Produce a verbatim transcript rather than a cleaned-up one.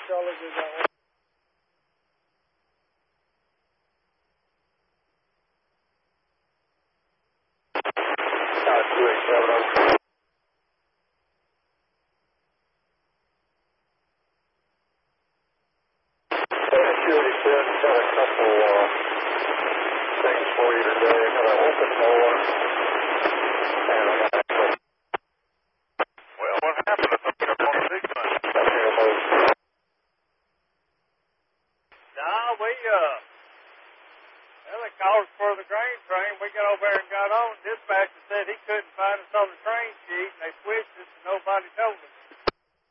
Charlie did that one. Uh, two eight seven oh. two eighty-seven, got a couple uh, things for you today. I got an open mower, and I got a... Well, what happened? I thought you were on a big one. Nah, we, uh, well, they called us for the grain train. We got over there and got on. Dispatcher said he couldn't find us on the train sheet, and they switched us, and nobody told us.